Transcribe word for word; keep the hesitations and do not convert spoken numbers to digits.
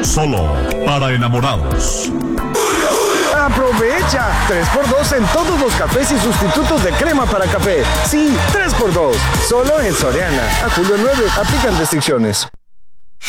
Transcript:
Solo para enamorados. ¡Aprovecha! tres por dos en todos los cafés y sustitutos de crema para café. Sí, tres por dos. Solo en Soriana. A julio nueve. Aplican restricciones.